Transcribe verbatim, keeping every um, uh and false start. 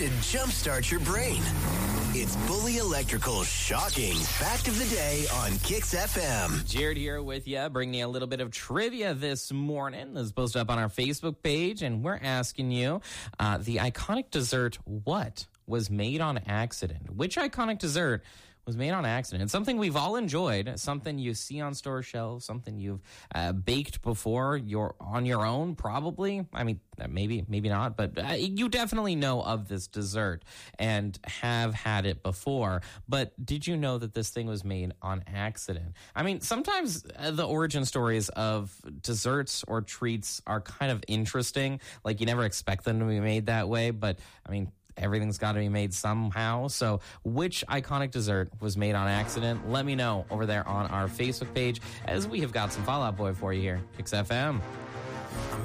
to jumpstart your brain. It's Bully Electrical's shocking fact of the day on Kicks F M. Jared here with you, bringing you a little bit of trivia this morning. This is posted up on our Facebook page, and we're asking you, uh, the iconic dessert, what was made on accident? Which iconic dessert was made on accident? It's something we've all enjoyed, something you see on store shelves, something you've uh, baked before, you're on your own, probably. I mean, maybe, maybe not, but uh, you definitely know of this dessert and have had it before. But did you know that this thing was made on accident? I mean, sometimes uh, the origin stories of desserts or treats are kind of interesting. Like, you never expect them to be made that way, but I mean, everything's got to be made somehow. So which iconic dessert was made on accident? Let me know over there on our Facebook page, as we have got some Fall Out Boy for you here, Kicks F M.